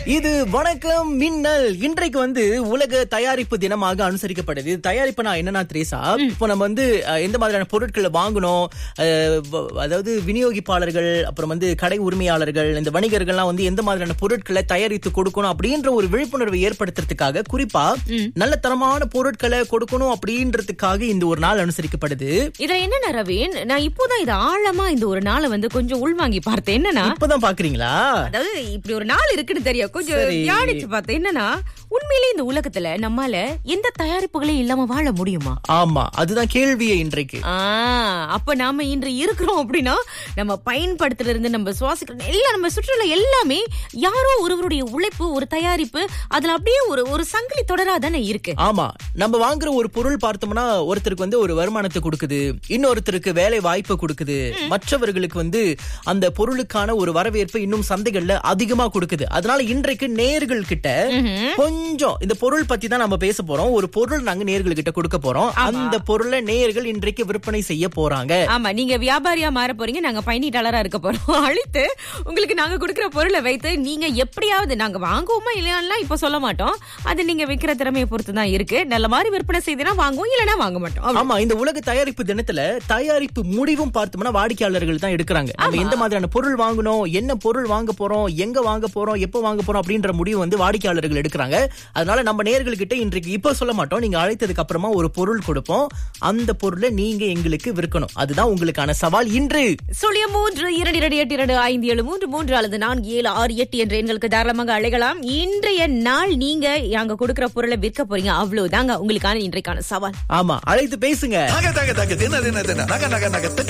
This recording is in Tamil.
இது வணக்கம் மின்னல். இன்றைக்கு உலக தயாரிப்பு தினமாக அனுசரிக்கப்படுது. இது தயாரிப்புனா என்னன்னா திரேசா, இப்போ நம்ம எந்த மாதிரியான பொருட்களை வாங்கணும், அதாவது விநியோகிப்பாளர்கள், அப்புறம் கடை உரிமையாளர்கள், இந்த வணிகர்கள்லாம் எந்த மாதிரியான பொருட்களை தயாரித்து கொடுக்கணும் அப்படின்ற ஒரு விழிப்புணர்வை ஏற்படுத்துறதுக்காக, குறிப்பா நல்ல தரமான பொருட்களை கொடுக்கணும் அப்படின்றதுக்காக இந்த ஒரு நாள் அனுசரிக்கப்படுது. இதுல என்ன ரவீன், நான் இப்போதான் இது ஆழமா இந்த ஒரு நாளை கொஞ்சம் உள்வாங்கி பார்த்தேன். என்னன்னா இப்பதான் பாக்குறீங்களா, அதாவது இப்படி ஒரு நாள் இருக்குன்னு தெரியும், கொஞ்சம் தியானிச்சு பார்த்தேன். என்னன்னா உண்மையிலே இந்த உலகத்துல நம்மால எந்த தயாரிப்புகளே இல்லாம வாழ முடியுமா? ஆமா, அதுதான் கேள்வியே இன்றைக்கு. அப்ப நாம இன்று இருக்கிறோம் அப்படின்னா நம்ம பயன்படுத்துறது இருந்து நம்ம சுவாசிக்கிற எல்லாம், நம்ம சுற்றுலா எல்லாமே யாரோ ஒருவருடைய உழைப்பு, ஒரு தயாரிப்பு, அதுல அப்படியே ஒரு சங்கிலி தொடரா தானே இருக்கு. ஆமா, நம்ம வாங்குற ஒரு பொருள் பார்த்தோம்னா ஒருத்தருக்கு ஒரு வருமானத்தை கொடுக்குது, இன்னொருத்தருக்கு வேலை வாய்ப்பு கொடுக்குது, மற்றவர்களுக்கு அந்த பொருளுக்கான ஒரு வரவேற்பு இன்னும் சந்தைகள்ல அதிகமா கொடுக்குது. அதனால இன்றைக்கு நேயர்கள் கிட்ட கொஞ்சம் இந்த பொருள் பத்தி தான் நம்ம பேச போறோம். ஒரு பொருள் நாங்க நேயர்கள் கிட்ட கொடுக்க போறோம். அந்த பொருளை நேயர்கள் இன்றைக்கு விற்பனை செய்ய போறாங்க. ஆமா, நீங்க வியாபாரியா மாற போறீங்க, நாங்க பயனீட்டாளரா இருக்க போறோம். அழித்து உங்களுக்கு நாங்க கொடுக்கிற பொருளை வைத்து நீங்க எப்படியாவது, நாங்க வாங்குவோமா இல்லையா இப்ப சொல்ல மாட்டோம், அது நீங்க விற்கிற திறமையை பொறுத்து தான் இருக்கு. நல்ல மாதிரி விற்பனை செய்தா வாங்குவோம், இல்லைன்னா வாங்க மாட்டோம். ஆமா, இந்த உலக தயாரிப்பு தினத்துல தயாரிப்பு முடிவும் பார்த்தோம்னா வாடிக்கையாளர்கள் தான் எடுக்கிறாங்க. நம்ம எந்த மாதிரியான பொருள் வாங்கணும், என்ன பொருள் வாங்க போறோம், எங்க வாங்க போறோம், எப்ப வாங்க போறோம் அப்படின்ற முடிவு வாடிக்கையாளர்கள் எடுக்கிறாங்க. அதனால நம்ம நேயர்கள்கிட்ட இன்றைக்கு இப்ப சொல்ல மாட்டோம், நீங்க அழைத்ததுக்கு அப்புறமா ஒரு பொருள் கொடுப்போம், அந்த பொருளை நீங்க எங்களுக்கு விற்கணும். அதுதான் உங்களுக்கான சவால் இன்று. 0322825733 அல்லது 4768 என்ற எண்களுக்கு தாராளமாக அழைக்கலாம். இன்றைய நாள் நீங்க அங்க கொடுக்கிற பொருளை விற்க போறீங்க, அவ்வளவுதாங்க உங்களுக்கான இன்றைக்கான சவால். ஆமா, அழைத்து பேசுங்க.